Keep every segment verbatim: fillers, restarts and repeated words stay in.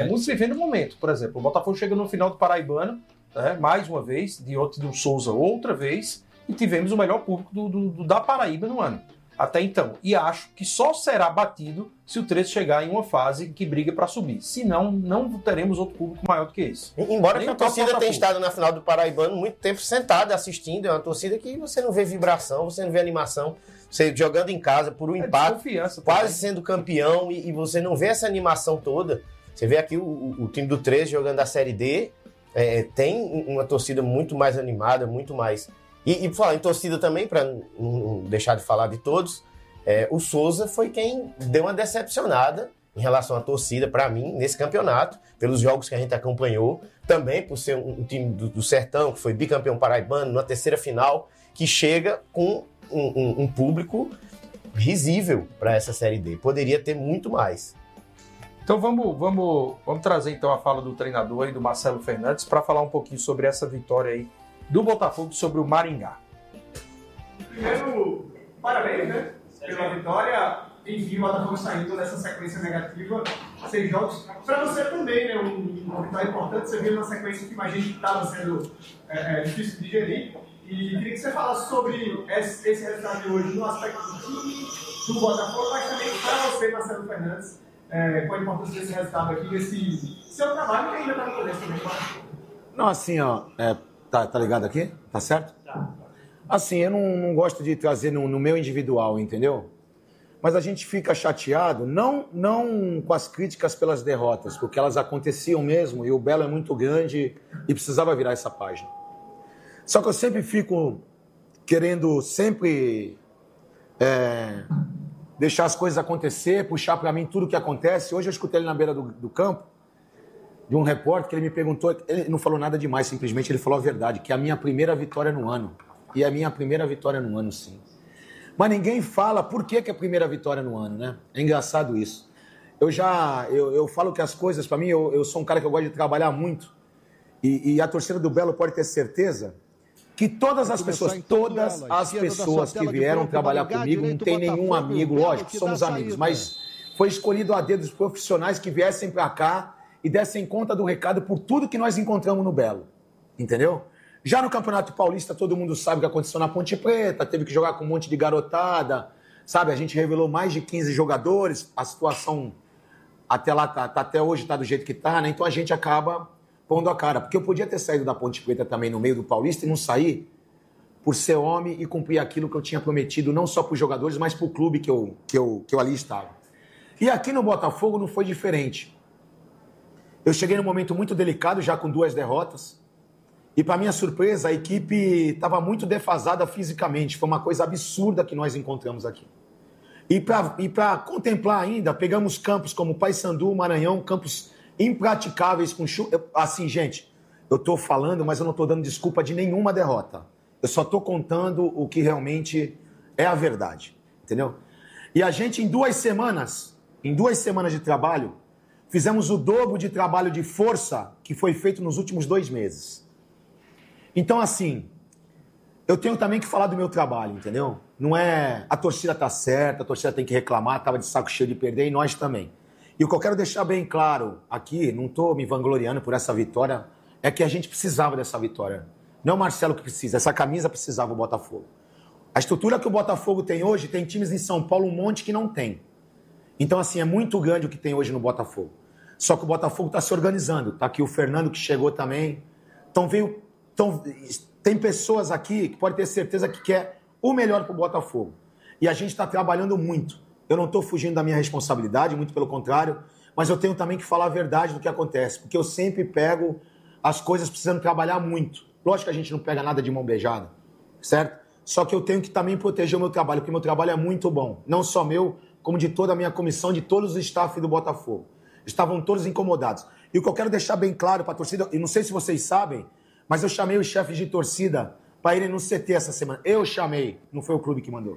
É muito vivendo o momento. Por exemplo, o Botafogo chega no final do Paraibano, né, mais uma vez, diante do Souza outra vez, e tivemos o melhor público do, do, do, da Paraíba no ano. Até então. E acho que só será batido se o treze chegar em uma fase que briga para subir. Senão, não teremos outro público maior do que esse. Embora que a torcida tenha estado na final do Paraibano muito tempo sentada assistindo, é uma torcida que você não vê vibração, você não vê animação. Você jogando em casa por um é empate, quase sendo campeão, e, e você não vê essa animação toda. Você vê aqui o, o, o time do treze jogando a Série D, é, tem uma torcida muito mais animada, muito mais... E, e falar em torcida também, para não deixar de falar de todos, é, o Souza foi quem deu uma decepcionada em relação à torcida, para mim, nesse campeonato, pelos jogos que a gente acompanhou, também por ser um, um time do, do Sertão, que foi bicampeão paraibano, numa terceira final, que chega com um, um, um público risível para essa Série D. Poderia ter muito mais. Então vamos, vamos, vamos trazer então a fala do treinador e do Marcelo Fernandes para falar um pouquinho sobre essa vitória aí do Botafogo sobre o Maringá. Primeiro, parabéns, né, pela vitória. Enfim, o Botafogo saindo dessa sequência negativa, seis jogos. Para você também, né, um, uma vitória importante. Você viu na sequência que imagina que estava sendo é, é, difícil de digerir. E queria que você falasse sobre esse, esse resultado de hoje no aspecto do time, do Botafogo, mas também para você, Marcelo Fernandes, é, qual a importância desse resultado aqui, desse seu trabalho que ainda está no começo também. Não, assim, ó... É... Tá, tá ligado aqui? Tá certo? Assim, eu não, não gosto de trazer no, no meu individual, entendeu? Mas a gente fica chateado, não, não com as críticas pelas derrotas, porque elas aconteciam mesmo e o Belo é muito grande e precisava virar essa página. Só que eu sempre fico querendo sempre é, deixar as coisas acontecer, puxar para mim tudo o que acontece. Hoje eu escutei ele na beira do, do campo, de um repórter que ele me perguntou, ele não falou nada demais, simplesmente ele falou a verdade, que é a minha primeira vitória no ano. E é a minha primeira vitória no ano, sim. Mas ninguém fala por que, que é a primeira vitória no ano, né? É engraçado isso. Eu já, eu, eu falo que as coisas, para mim, eu, eu sou um cara que eu gosto de trabalhar muito. E, e a torcida do Belo pode ter certeza que todas as pessoas, todas as pessoas que vieram trabalhar comigo, não tem nenhum amigo, lógico, somos amigos, mas foi escolhido a dedo os profissionais que viessem para cá e dessem conta do recado por tudo que nós encontramos no Belo, entendeu? Já no Campeonato Paulista, todo mundo sabe o que aconteceu na Ponte Preta, teve que jogar com um monte de garotada, sabe? A gente revelou mais de quinze jogadores, a situação até lá, tá, tá, até hoje tá do jeito que tá, né? Então a gente acaba pondo a cara, porque eu podia ter saído da Ponte Preta também no meio do Paulista e não sair por ser homem e cumprir aquilo que eu tinha prometido, não só para os jogadores, mas para o clube que eu, que, eu, que eu ali estava. E aqui no Botafogo não foi diferente. Eu cheguei num momento muito delicado, já com duas derrotas. E, para minha surpresa, a equipe estava muito defasada fisicamente. Foi uma coisa absurda que nós encontramos aqui. E para e para contemplar ainda, pegamos campos como Paysandu, Maranhão, campos impraticáveis com chuva. Assim, gente, eu estou falando, mas eu não estou dando desculpa de nenhuma derrota. Eu só estou contando o que realmente é a verdade. Entendeu? E a gente, em duas semanas, em duas semanas de trabalho, fizemos o dobro de trabalho de força que foi feito nos últimos dois meses. Então, assim, eu tenho também que falar do meu trabalho, entendeu? Não é a torcida tá certa, a torcida tem que reclamar, estava de saco cheio de perder e nós também. E o que eu quero deixar bem claro aqui, não estou me vangloriando por essa vitória, é que a gente precisava dessa vitória. Não é o Marcelo que precisa, essa camisa precisava o Botafogo. A estrutura que o Botafogo tem hoje, tem times em São Paulo, um monte que não tem. Então, assim, é muito grande o que tem hoje no Botafogo. Só que o Botafogo está se organizando. Está aqui o Fernando, que chegou também. Então, veio, então, tem pessoas aqui que pode ter certeza que quer o melhor para o Botafogo. E a gente está trabalhando muito. Eu não estou fugindo da minha responsabilidade, muito pelo contrário, mas eu tenho também que falar a verdade do que acontece, porque eu sempre pego as coisas precisando trabalhar muito. Lógico que a gente não pega nada de mão beijada, certo? Só que eu tenho que também proteger o meu trabalho, porque o meu trabalho é muito bom. Não só meu, como de toda a minha comissão, de todos os staff do Botafogo. Estavam todos incomodados. E o que eu quero deixar bem claro para a torcida, e não sei se vocês sabem, mas eu chamei os chefes de torcida para irem no C T essa semana. Eu chamei, não foi o clube que mandou.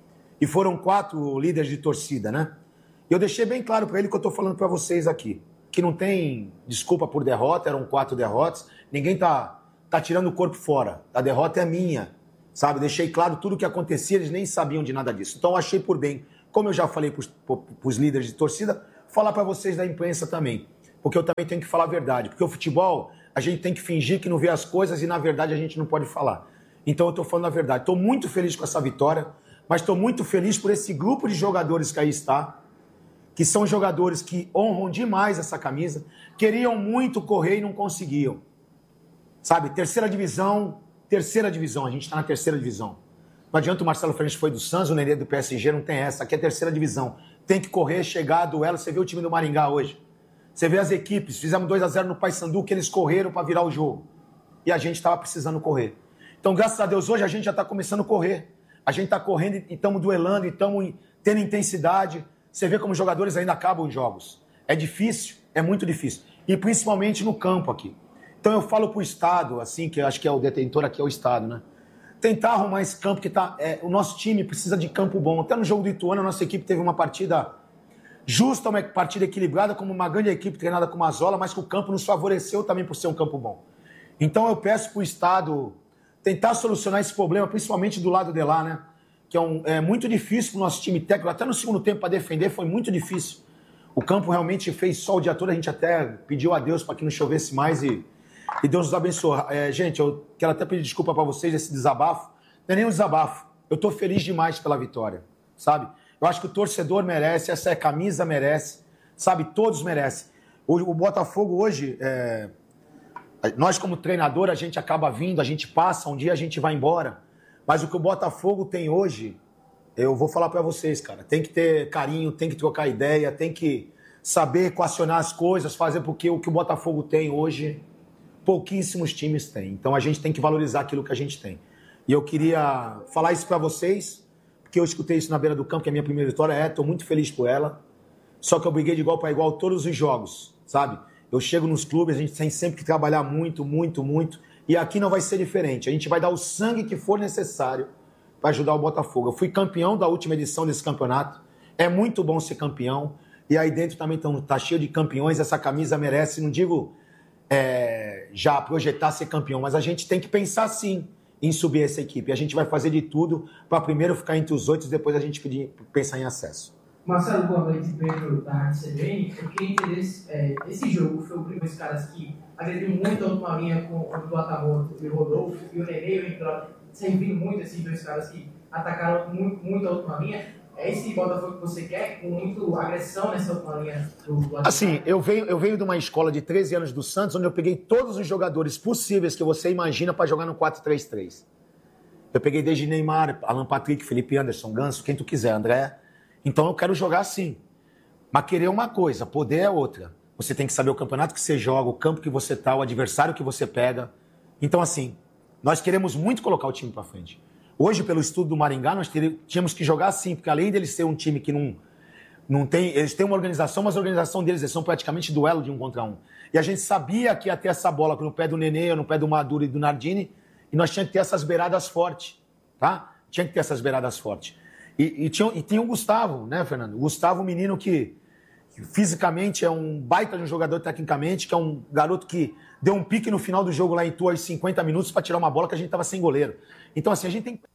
E foram quatro líderes de torcida, né? E eu deixei bem claro para ele que eu estou falando para vocês aqui, que não tem desculpa por derrota, eram quatro derrotas, ninguém tá, tá tirando o corpo fora. A derrota é minha, sabe? Deixei claro tudo o que acontecia, eles nem sabiam de nada disso. Então eu achei por bem, como eu já falei para os líderes de torcida, falar para vocês da imprensa também. porque eu também tenho que falar a verdade. Porque o futebol, a gente tem que fingir que não vê as coisas e, na verdade, a gente não pode falar. Então, eu estou falando a verdade. Estou muito feliz com essa vitória, mas estou muito feliz por esse grupo de jogadores que aí está, que são jogadores que honram demais essa camisa, queriam muito correr e não conseguiam. Sabe, terceira divisão, terceira divisão, a gente está na terceira divisão. Não adianta o Marcelo Fernandes foi do Santos, o Nenê do P S G, não tem essa, aqui é a terceira divisão. Tem que correr, chegar, duelo, você vê o time do Maringá hoje. Você vê as equipes, fizemos dois a zero no Paysandu, que eles correram para virar o jogo. E a gente estava precisando correr. Então, graças a Deus, hoje a gente já está começando a correr. A gente está correndo e estamos duelando, e estamos tendo intensidade. Você vê como os jogadores ainda acabam os jogos. É difícil, é muito difícil. E principalmente no campo aqui. Então eu falo para o Estado, assim, que eu acho que é o detentor aqui, é o Estado, né? Tentar arrumar esse campo que tá... É, o nosso time precisa de campo bom. Até no jogo do Ituano, a nossa equipe teve uma partida justa, uma partida equilibrada, como uma grande equipe treinada com o Mazola, mas que o campo nos favoreceu também por ser um campo bom. Então eu peço para o Estado tentar solucionar esse problema, principalmente do lado de lá, né? Que é, um, é muito difícil para o nosso time técnico. Até no segundo tempo, para defender, foi muito difícil. O campo realmente fez sol o dia todo. A gente até pediu a Deus para que não chovesse mais e... E Deus nos abençoe. É, gente, eu quero até pedir desculpa para vocês desse desabafo. Não é nem um desabafo. Eu estou feliz demais pela vitória, sabe? Eu acho que o torcedor merece, essa é camisa merece, sabe? Todos merecem. O, o Botafogo hoje, é... nós como treinador, a gente acaba vindo, a gente passa, um dia a gente vai embora. Mas o que o Botafogo tem hoje, eu vou falar para vocês, cara. Tem que ter carinho, tem que trocar ideia, tem que saber equacionar as coisas, fazer porque o que o Botafogo tem hoje... pouquíssimos times têm. Então a gente tem que valorizar aquilo que a gente tem. E eu queria falar isso para vocês, porque eu escutei isso na beira do campo, que é a minha primeira vitória, é, estou muito feliz por ela. Só que eu briguei de igual para igual todos os jogos, sabe? Eu chego nos clubes, a gente tem sempre que trabalhar muito, muito, muito. E aqui não vai ser diferente. A gente vai dar o sangue que for necessário para ajudar o Botafogo. Eu fui campeão da última edição desse campeonato. É muito bom ser campeão. E aí dentro também está cheio de campeões. Essa camisa merece, não digo... É, já projetar ser campeão, mas a gente tem que pensar sim em subir essa equipe. A gente vai fazer de tudo para primeiro ficar entre os oito e depois a gente pedir, pensar em acesso. Marcelo, boa noite, Pedro da Rádio C B N. Eu queria entender, é, esse jogo foi o primeiro dos caras que agrediu muito a última linha com o Botafogo e o Rodolfo e o Nenê, o Entró, servindo muito esses dois caras que atacaram muito, muito a última linha. É esse Botafogo que você quer, com muito agressão nessa última linha do Botafogo? Assim, eu venho, eu venho de uma escola de treze anos do Santos, onde eu peguei todos os jogadores possíveis que você imagina para jogar no quatro três três. Eu peguei desde Neymar, Alan Patrick, Felipe Anderson, Ganso, quem tu quiser, André. Então eu quero jogar assim. Mas querer é uma coisa, poder é outra. Você tem que saber o campeonato que você joga, o campo que você tá, o adversário que você pega. Então assim, nós queremos muito colocar o time para frente. Hoje, pelo estudo do Maringá, nós tínhamos que jogar assim, porque além deles ser um time que não, não tem... Eles têm uma organização, mas a organização deles eles são praticamente duelo de um contra um. E a gente sabia que ia ter essa bola no pé do Nenê, no pé do Maduro e do Nardini, e nós tínhamos que ter essas beiradas fortes, tá? Tinha que ter essas beiradas fortes. E, e, tinha, e tinha o Gustavo, né, Fernando? O Gustavo, um menino que, que fisicamente é um baita de um jogador tecnicamente, que é um garoto que deu um pique no final do jogo lá em Itu aos cinquenta minutos para tirar uma bola que a gente estava sem goleiro. Então, assim, a gente tem...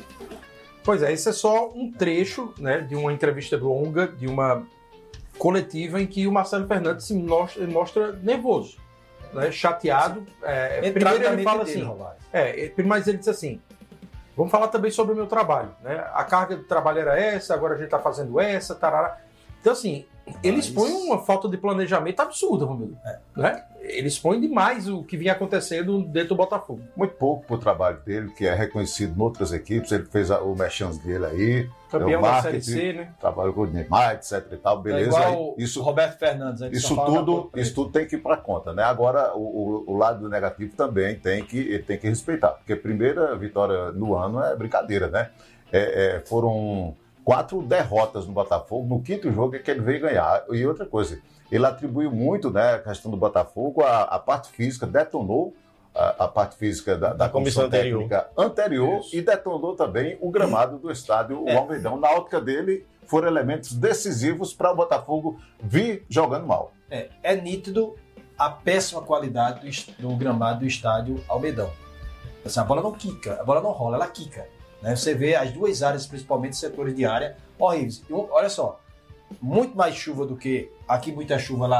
Pois é, esse é só um trecho, né, de uma entrevista longa, de uma coletiva em que o Marcelo Fernandes se mostra, mostra nervoso, né, chateado. É, primeiro ele fala assim... É, mas ele diz assim, vamos falar também sobre o meu trabalho, né? A carga de trabalho era essa, agora a gente está fazendo essa, tarará. Então, assim, mas... ele expõe uma falta de planejamento absurda, Romildo. É. Né? Ele expõe demais o que vinha acontecendo dentro do Botafogo. Muito pouco pro trabalho dele, que é reconhecido em outras equipes. Ele fez a, o merchan dele aí. Campeão da Série C, né? Trabalhou com o Neymar, etc e tal, beleza. É aí, igual isso, o Roberto Fernandes. Aí isso, tudo, isso tudo tem que ir para conta, né? Agora, o, o, o lado negativo também tem que, ele tem que respeitar. Porque a primeira vitória no ano é brincadeira, né? É, é, foram... quatro derrotas no Botafogo, no quinto jogo é que ele veio ganhar. E outra coisa, ele atribuiu muito, né, a questão do Botafogo, a, a parte física, detonou a, a parte física da, da, da comissão, comissão técnica anterior, anterior e detonou também o gramado do estádio é. Almeidão. Na ótica dele, foram elementos decisivos para o Botafogo vir jogando mal. É, é nítido a péssima qualidade do, do gramado do estádio Almeidão. Assim, a bola não quica, a bola não rola, ela quica. Né? Você vê as duas áreas, principalmente setores de área, horríveis. Eu, olha só, muito mais chuva do que aqui, muita chuva lá,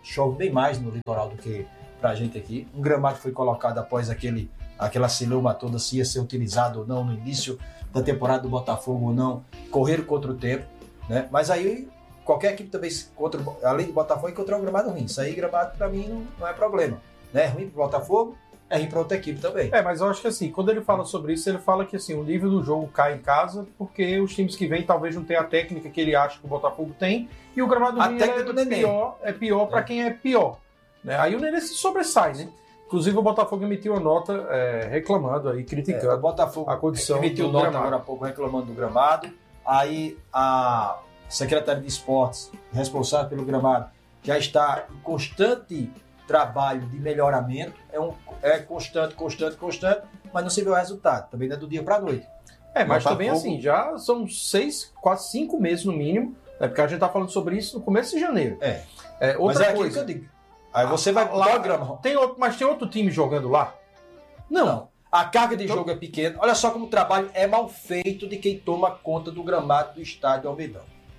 chove bem mais no litoral do que pra gente aqui. Um gramado foi colocado após aquele, aquela celeuma toda, se ia ser utilizado ou não no início da temporada do Botafogo ou não, correram contra o tempo, né? Mas aí qualquer equipe também, contra, além do Botafogo, encontrou um gramado ruim. Isso aí, gramado, pra mim, não, não é problema. Né? É ruim pro Botafogo, é ruim pra outra equipe também. É, mas eu acho que assim, quando ele fala sobre isso, ele fala que assim, o nível do jogo cai em casa, porque os times que vêm talvez não tenham a técnica que ele acha que o Botafogo tem, e o gramado A ruim técnica é do Nenê. pior, é pior para É. quem é pior. Né? Aí o Nenê se sobressai, né? Inclusive o Botafogo emitiu uma nota é, reclamando aí, É, criticando o Botafogo a condição emitiu do nota gramado. agora há pouco reclamando do gramado. Aí a secretária de esportes, responsável pelo gramado, já está em constante trabalho de melhoramento. É, um, é constante, constante, constante, mas não se vê o resultado. Também não é do dia para a noite. É, mas Botafogo- também assim, já são seis, quase cinco meses no mínimo, né? Porque a gente tá falando sobre isso no começo de janeiro. É. É, Mas outra é aquilo que coisa. eu digo. Aí você vai lá, lá o grama. tem outro, mas tem outro time jogando lá? Não. A carga de jogo é pequena. Olha só como o trabalho é mal feito de quem toma conta do gramado do estádio Almedão.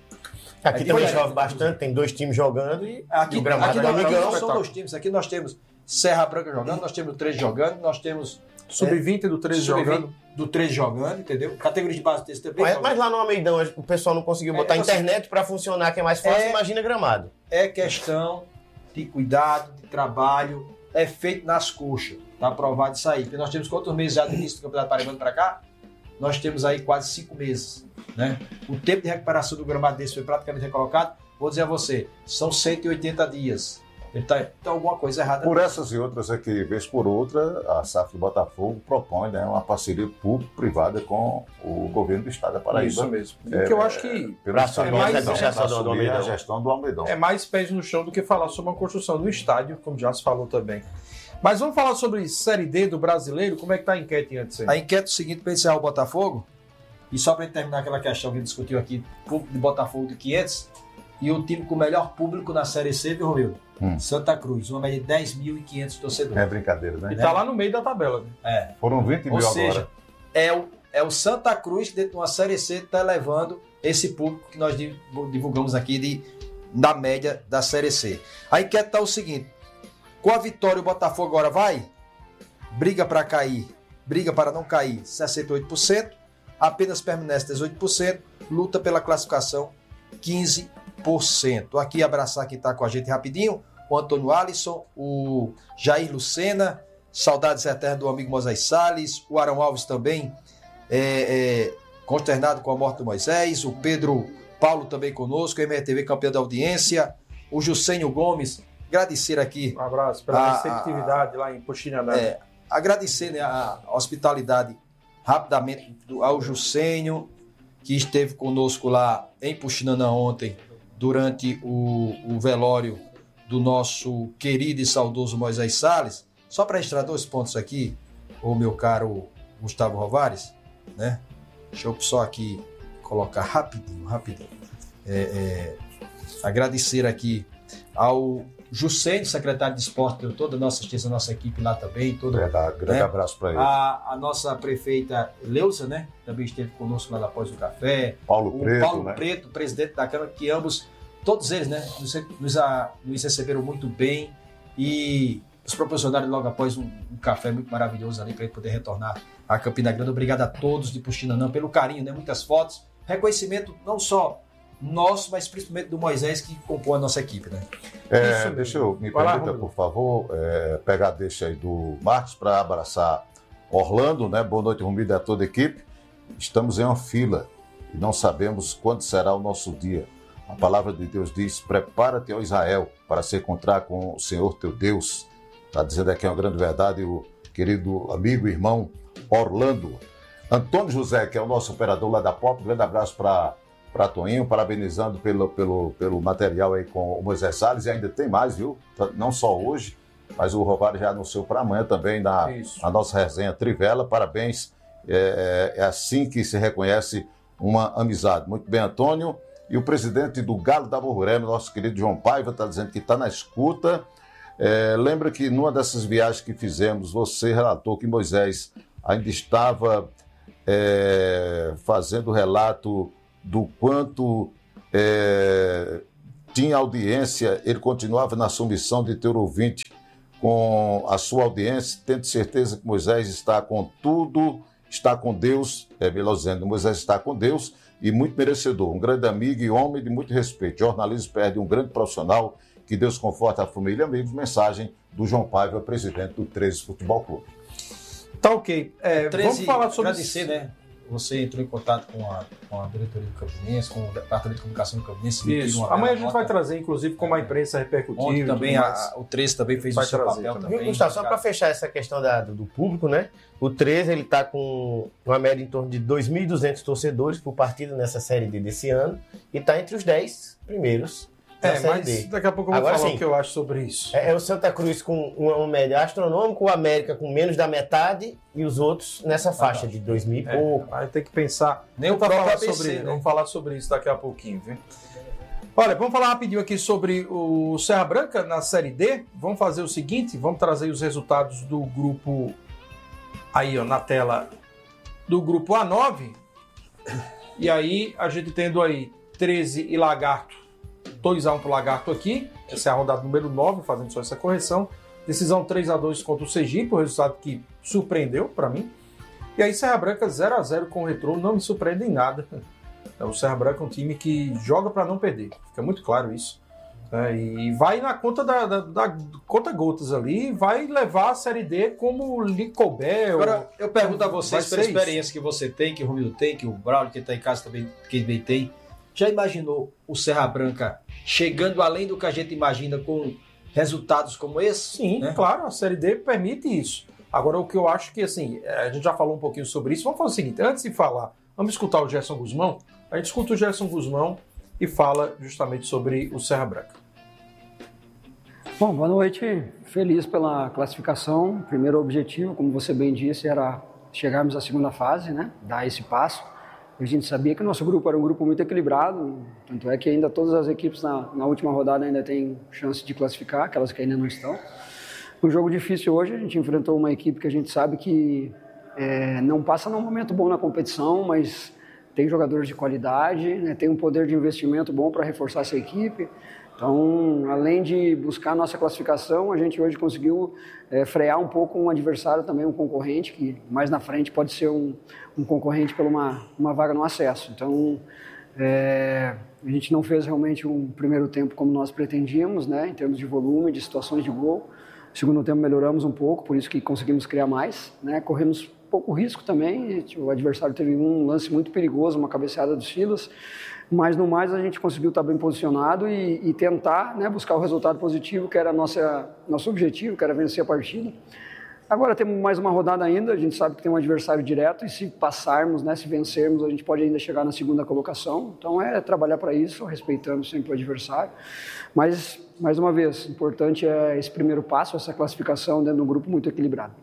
Aqui Aqui também é- chove bastante, tem dois times jogando e, Aqui, e o gramado aqui é não, amigão. não são dois times. Aqui nós temos Serra Branca jogando, nós temos o treze jogando, nós temos sub vinte do treze Sub vinte jogando. do treze jogando, entendeu? Categoria de base desse também. Mas, jogando. mas lá no Almeidão o pessoal não conseguiu É, botar a você- internet pra funcionar, que é mais fácil, É- imagina gramado. É questão de cuidado, de trabalho, é feito nas coxas. Tá aprovado isso aí. Porque nós temos quantos meses já do início do Campeonato Paraibano para cá? Nós temos aí quase cinco meses. Né? O tempo de recuperação do gramado desse foi praticamente recolocado. Vou dizer a você, são cento e oitenta dias. Ele tá, tá alguma coisa errada. Por essas e outras é que, vez por outra, a S A F do Botafogo propõe, né, uma parceria público-privada com o governo do estado da Paraíba. Isso mesmo. É, Porque eu acho que Pelo Pra estado assumir do essa Almedão, gestão pra do assumir Almedão. a gestão do Almedão. é mais pés no chão do que falar sobre uma construção do estádio, como já se falou também. Mas vamos falar sobre Série D do Brasileiro. Como é que tá a enquete antes aí? A enquete é o seguinte, para encerrar o Botafogo, e só para terminar aquela questão que a gente discutiu aqui, público de Botafogo de quinhentos, e o time com o melhor público na Série C, viu, Romildo? Hum. Santa Cruz, uma média de dez mil e quinhentos torcedores. É brincadeira, né? E tá lá no meio da tabela. Né? É. Foram vinte Ou mil seja, agora. é o, é o Santa Cruz que dentro de uma Série C está levando esse público que nós div- divulgamos aqui de, da média da Série C. A enquete está o seguinte, com a vitória o Botafogo agora vai, briga para cair, briga para não cair, sessenta e oito por cento, apenas permanece dezoito por cento, luta pela classificação quinze por cento. Aqui abraçar quem está com a gente rapidinho, o Antônio Alisson, o Jair Lucena, saudades eternas do amigo Moisés Salles, o Arão Alves também, é, é, consternado com a morte do Moisés, o Pedro Paulo também conosco, o M R T V campeão da audiência, o Juscenio Gomes, agradecer aqui, Um abraço pela Ah, receptividade lá em Puxinanã. é, agradecer, né, a hospitalidade rapidamente do, ao Juscenio, que esteve conosco lá em Puxinanã ontem, durante o, o velório do nosso querido e saudoso Moisés Salles. Só para registrar dois pontos aqui, o meu caro Gustavo Rovares, né? Deixa eu só aqui colocar rapidinho, rapidinho. É, é, agradecer aqui ao Juscelino, secretário de esporte, deu toda a nossa assistência, a nossa equipe lá também, todo, Verdade, grande né? abraço para ele. a, a nossa prefeita Leusa, né? Também esteve conosco lá após o café. Paulo O Preto, Paulo né? Preto, presidente da Câmara, que ambos, todos eles, né? Nos, nos, a- nos receberam muito bem e nos proporcionaram logo após um, um café muito maravilhoso ali para ele poder retornar a Campina Grande. Obrigado a todos de Puxinanã pelo carinho, né? Muitas fotos, reconhecimento não só nosso, mas principalmente do Moisés que compõe a nossa equipe, né? É, Isso mesmo. deixa eu, me Vai lá, permita, Romulo. por favor, é, pegar a deixa aí do Marcos para abraçar Orlando, né? Boa noite, Romildo, e a toda a equipe. Estamos em uma fila e não sabemos quando será o nosso dia. A palavra de Deus diz, prepara-te, ó Israel, para se encontrar com o Senhor teu Deus. Está dizendo aqui uma grande verdade o querido amigo e irmão Orlando. Antônio José, que é o nosso operador lá da Pop, um grande abraço para para Toninho, parabenizando pelo, pelo, pelo material aí com o Moisés Salles, e ainda tem mais, viu? Não só hoje, mas o Rovário já anunciou para amanhã também na, Isso. na nossa resenha Trivela. Parabéns, é, é assim que se reconhece uma amizade. Muito bem, Antônio. E o presidente do Galo da Borborema, nosso querido João Paiva, está dizendo que está na escuta. É, lembra que numa dessas viagens que fizemos, você relatou que Moisés ainda estava é, fazendo relato do quanto é, tinha audiência, ele continuava na sua missão de ter ouvinte com a sua audiência, tendo certeza que Moisés está com tudo, está com Deus, é melhor dizendo, Moisés está com Deus e muito merecedor, um grande amigo e homem de muito respeito. Jornalismo perde um grande profissional, que Deus conforta a família e amigos. Mensagem do João Paiva, presidente do treze Futebol Clube. Tá ok. É, treze, vamos falar sobre agradecer, isso. Né? Você entrou em contato com a, com a diretoria do Campinense, com o departamento de comunicação do Campinense. Isso. Amanhã a gente vai trazer, inclusive, como a imprensa repercutiu. Ontem também a, o treze também fez vai o seu papel também. também. Gustavo, só para fechar essa questão da, do, do público, né? O treze ele está com uma média em torno de dois mil e duzentos torcedores por partida nessa Série D desse ano e está entre os dez primeiros. É, mas D. Daqui a pouco eu vou Agora, falar sim, o que eu acho sobre isso. É, é o Santa Cruz com uma, uma média astronômica, o América com menos da metade e os outros nessa faixa ah, de dois mil e é, pouco. Aí tem que pensar. Nem o próprio A B C, sobre, né? Vamos falar sobre isso daqui a pouquinho, viu? Olha, vamos falar rapidinho aqui sobre o Serra Branca na Série D. Vamos fazer o seguinte, vamos trazer os resultados do grupo aí, ó, na tela do grupo A nove. E aí a gente tendo aí treze e Lagarto. dois a um para o Lagarto aqui, essa é a rodada número nove, fazendo só essa correção. Decisão três a dois contra o Sergipe, o resultado que surpreendeu para mim. E aí Serra Branca zero a zero com o Retrô, não me surpreende em nada. O Serra Branca é um time que joga para não perder, fica muito claro isso. É, e vai na conta da, da, da conta gotas ali, vai levar a Série D como lhe couber. Agora, eu pergunto a vocês, pela experiência isso. que você tem, que o Romildo tem, que o Braulio, que está em casa também, que também tem, já imaginou o Serra Branca chegando além do que a gente imagina com resultados como esse? Sim, né? Claro, a Série D permite isso. Agora, o que eu acho que, assim, a gente já falou um pouquinho sobre isso, vamos fazer o seguinte, antes de falar, vamos escutar o Gerson Guzmão, a gente escuta o Gerson Guzmão e fala justamente sobre o Serra Branca. Bom, boa noite, feliz pela classificação, o primeiro objetivo, como você bem disse, era chegarmos à segunda fase, né, dar esse passo. A gente sabia que o nosso grupo era um grupo muito equilibrado, tanto é que ainda todas as equipes na, na última rodada ainda têm chance de classificar, aquelas que ainda não estão. Um jogo difícil hoje, a gente enfrentou uma equipe que a gente sabe que é, não passa num momento bom na competição, mas tem jogadores de qualidade, né, tem um poder de investimento bom para reforçar essa equipe. Então, além de buscar a nossa classificação, a gente hoje conseguiu é, frear um pouco um adversário também, um concorrente, que mais na frente pode ser um, um concorrente por uma, uma vaga no acesso. Então, é, a gente não fez realmente um primeiro tempo como nós pretendíamos, né, em termos de volume, de situações de gol. Segundo tempo melhoramos um pouco, por isso que conseguimos criar mais, né, corremos pouco risco também, o adversário teve um lance muito perigoso, uma cabeceada do Silas, mas no mais a gente conseguiu estar bem posicionado e, e tentar, né, buscar o resultado positivo, que era nossa, nosso objetivo, que era vencer a partida. Agora temos mais uma rodada ainda, a gente sabe que tem um adversário direto e se passarmos, né, se vencermos, a gente pode ainda chegar na segunda colocação. Então é trabalhar para isso, respeitando sempre o adversário. Mas, mais uma vez, o importante é esse primeiro passo, essa classificação dentro de um grupo muito equilibrado.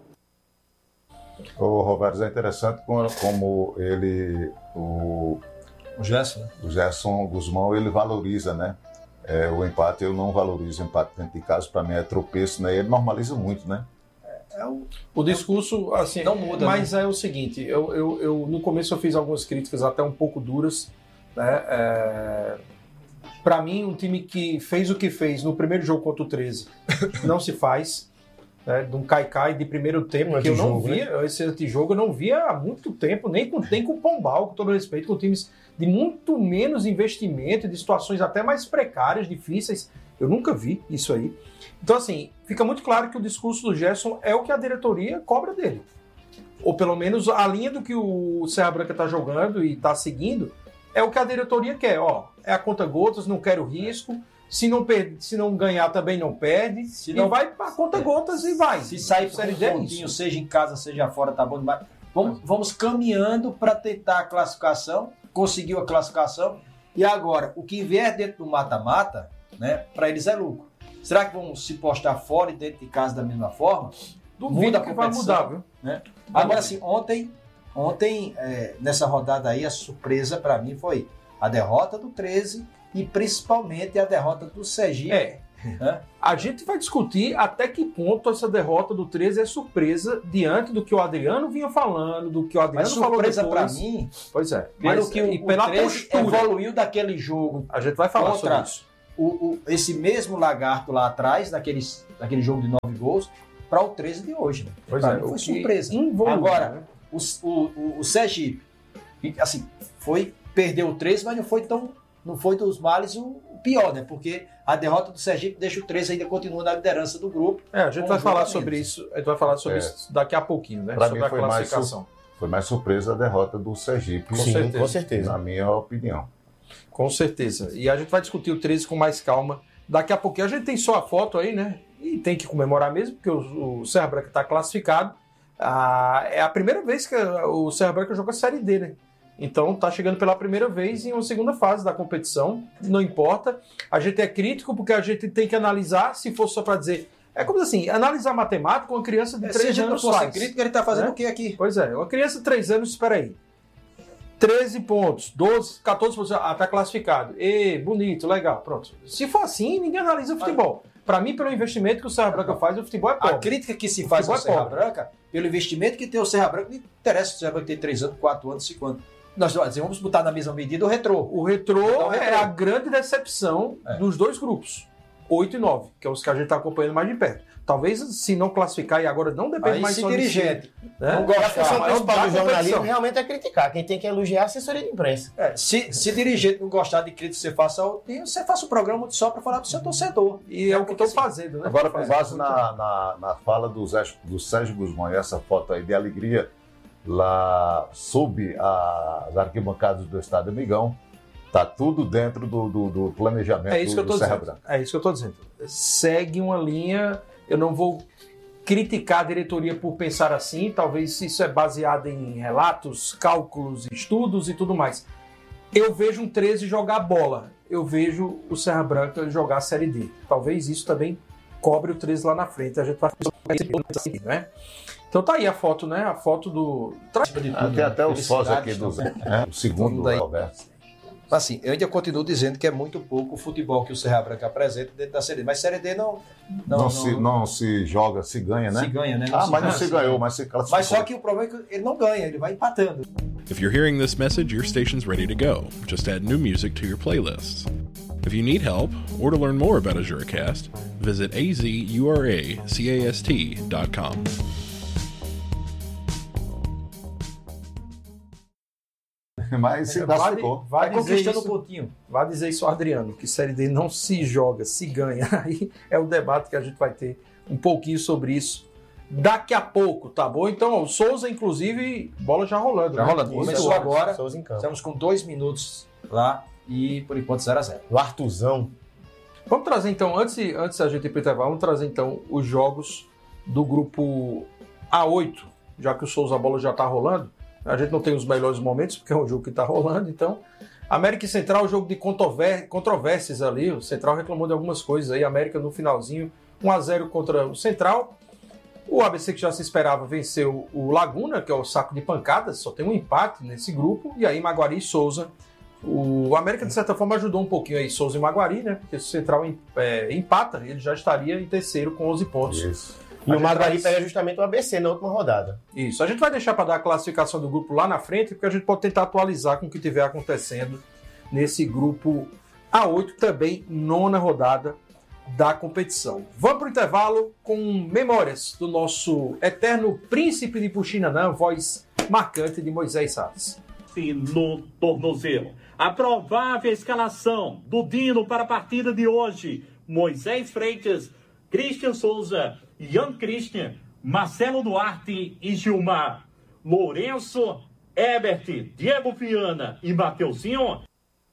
O Roberto, é interessante como, como ele, o, o Gerson, né? o Gerson Guzmão, ele valoriza, né? É, o empate, eu não valorizo o empate dentro de casa, para mim é tropeço, né? Ele normaliza muito, né? É o, o discurso, assim, não muda, mas né? É o seguinte, eu, eu, eu, no começo eu fiz algumas críticas até um pouco duras, né? É, para mim, um time que fez o que fez no primeiro jogo contra o treze não se faz. Né, de um cai-cai de primeiro tempo, um que eu não via, né? Esse antijogo eu não via há muito tempo, nem com, nem com o Pombal, com todo respeito, com times de muito menos investimento, de situações até mais precárias, difíceis, eu nunca vi isso aí. Então, assim, fica muito claro que o discurso do Gerson é o que a diretoria cobra dele. Ou pelo menos a linha do que o Serra Branca está jogando e está seguindo é o que a diretoria quer. Ó, é a conta gotas, não quero risco. Se não, per... se não ganhar, também não perde. Se não... E vai para conta gotas e vai. Se sair por um pontinho, seja em casa, seja fora, tá bom demais. Vamos, vamos caminhando para tentar a classificação. Conseguiu a classificação. E agora, o que vier dentro do mata-mata, né, para eles é lucro. Será que vão se postar fora e dentro de casa da mesma forma? Duvido muda a que vai mudar, viu? Né? Agora, assim, ontem, ontem é, nessa rodada aí, a surpresa para mim foi a derrota do treze e principalmente a derrota do Sergipe. É. Né? A gente vai discutir até que ponto essa derrota do treze é surpresa diante do que o Adriano vinha falando, do que o Adriano mas falou surpresa para mim. Pois é. Pelo mas, que o, e pela o postura evoluiu daquele jogo. A gente vai falar sobre isso. o, o, esse mesmo lagarto lá atrás, naquele, naquele jogo de nove gols, para o treze de hoje. Né? Pois pra é, mim foi o que surpresa. involume, Agora, né? o, o, o Sergipe, assim, foi, perdeu o treze, mas não foi tão, não foi dos males o, o pior, né? Porque a derrota do Sergipe deixa o treze ainda continua na liderança do grupo. É, a gente Com vai um falar jogo a sobre menos. isso, a gente vai falar sobre É. isso daqui a pouquinho, né? Pra sobre mim a foi mais, classificação. foi mais surpresa a derrota do Sergipe. Com Sim, certeza. com certeza. Na minha opinião. Com certeza. E a gente vai discutir o treze com mais calma. Daqui a pouquinho a gente tem só a foto aí, né? E tem que comemorar mesmo, porque o, o Serra Branca está classificado. Ah, é a primeira vez que o Serra Branca joga a Série D, né? Então tá chegando pela primeira vez em uma segunda fase da competição. Não importa. A gente é crítico porque a gente tem que analisar, se fosse só para dizer... É como assim, analisar matemática com uma criança de É, se a três gente não anos fosse faz. crítico, ele tá fazendo Né? o que aqui? Pois é, uma criança de três anos, espera aí. treze pontos, doze, catorze pontos, ah, tá classificado. E bonito, legal, pronto. Se for assim, ninguém analisa o futebol. Para mim, pelo investimento que o Serra Branca faz, o futebol é A pobre. crítica que se faz Futebol ao é Serra pobre. Branca, pelo investimento que tem o Serra Branca, não interessa se o Serra Branca tem três anos, quatro anos, cinco anos. Nós vamos botar na mesma medida o retrô. O retrô Então, o é retrô. a grande decepção É. dos dois grupos, oito e nove, que é os que a gente está acompanhando mais de perto. Talvez, se não classificar, e agora não depende Aí mais se só de si, dirigente né? não E gosta, a função maior principal da do jornalismo competição. realmente é criticar. Quem tem que elogiar é a assessoria de imprensa. É, se, se dirigente não gostar de crítica que você faça ao time, você faça o programa só para falar do seu torcedor. E é o que estão fazendo, né? Agora, com Fazem base muito na, na, na fala do, Zé, do Sérgio Guzmão e essa foto aí de alegria lá sob as arquibancadas do Estádio Amigão, tá tudo dentro do, do, do planejamento É isso que eu do tô Serra dizendo. Branca. É isso que eu tô dizendo. Segue uma linha. Eu não vou criticar a diretoria por pensar assim. Talvez isso é baseado em relatos, cálculos, estudos e tudo mais. Eu vejo um treze jogar bola. Eu vejo o Serra Branca jogar a Série D. Talvez isso também cobre o treze lá na frente. A gente vai fazer, né? Então tá aí a foto, né? A foto do. Ah, tem até os sós aqui do Zé, né? O segundo Tudo aí. Roberto. Assim, eu ainda continuo dizendo que é muito pouco o futebol que o Serra Branca apresenta dentro da Série D. Mas Série D não, não, Não, não, se, não se joga, se ganha, né? se ganha, né? Ah, se mas não ganha, se se ganhou, ganha. mas se classificou. Mas só que o problema é que ele não ganha, ele vai empatando. If you're hearing this message, your station's ready to go. Just add new music to your playlists. If you need help or to learn more about AzureCast, visit a z u r a c a s t dot com. Mas se Vale, classificou. vai Vai dizer conquistando o isso, pontinho. vai dizer isso ao Adriano, que Série D não se joga, se ganha. Aí é o debate que a gente vai ter um pouquinho sobre isso daqui a pouco, tá bom? Então, ó, o Souza, inclusive, bola já rolando. Já né? rolando. Isso, Começou ó. agora. Souza em campo. Estamos com dois minutos lá e por enquanto zero a zero. O Artuzão. Vamos trazer então, antes, antes da gente ir pro intervalo, vamos trazer então os jogos do grupo A oito, já que o Souza a bola já tá rolando. A gente não tem os melhores momentos, porque é um jogo que tá rolando, então. América e Central, jogo de controver- controvérsias ali. O Central reclamou de algumas coisas aí. América no finalzinho, um a zero contra o Central. O A B C, que já se esperava, venceu o Laguna, que é o saco de pancadas, só tem um empate nesse grupo. E aí, Maguari e Souza. O América, de certa forma, ajudou um pouquinho aí, Souza e Maguari, né? Porque se o Central é, empata, ele já estaria em terceiro com onze pontos. Isso. E A o gente Maguari traz- pega justamente o A B C na última rodada. Isso. A gente vai deixar para dar a classificação do grupo lá na frente, porque a gente pode tentar atualizar com o que estiver acontecendo nesse grupo A oito, também nona rodada da competição. Vamos para o intervalo com memórias do nosso eterno príncipe de Puxinanã, voz marcante de Moisés Salles. No tornozelo. A provável escalação do Dino para a partida de hoje: Moisés Freitas, Christian Souza, Ian Christian, Marcelo Duarte e Gilmar, Lourenço, Ebert, Diego Viana e Mateuzinho.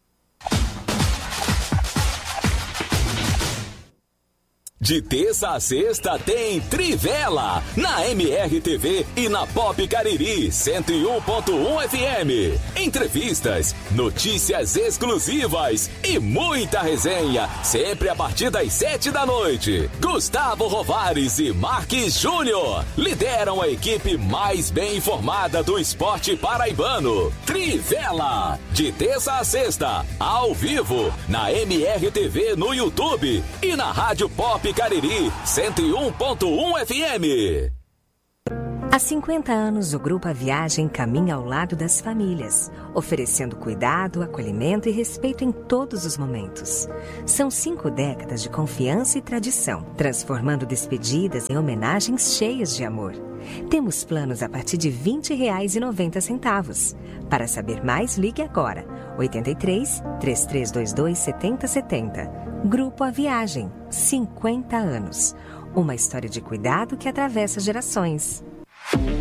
De terça a sexta tem Trivela na M R T V e na Pop Cariri cento e um ponto um F M. Entrevistas, notícias exclusivas e muita resenha, sempre a partir das sete da noite. Gustavo Rovares e Marques Júnior lideram a equipe mais bem informada do esporte paraibano. Trivela, de terça a sexta, ao vivo, na M R T V no YouTube e na Rádio Pop Cariri cento e um ponto um F M. Há cinquenta anos, o Grupo A Viagem caminha ao lado das famílias, oferecendo cuidado, acolhimento e respeito em todos os momentos. São cinco décadas de confiança e tradição, transformando despedidas em homenagens cheias de amor. Temos planos a partir de vinte reais e noventa centavos. Para saber mais, ligue agora, oito três, três três dois dois, sete zero sete zero. Grupo A Viagem, cinquenta anos. Uma história de cuidado que atravessa gerações.